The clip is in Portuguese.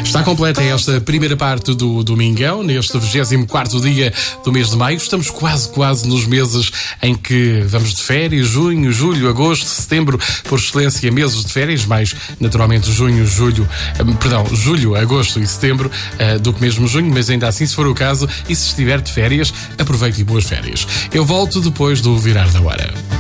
Está completa esta primeira parte do Domingão, neste 24º dia do mês de maio. Estamos quase nos meses em que vamos de férias, junho, julho, agosto, setembro, por excelência, meses de férias, mais naturalmente julho, agosto e setembro do que mesmo junho, mas ainda assim, se for o caso, e se estiver de férias, aproveite e boas férias. Eu volto depois do virar da hora.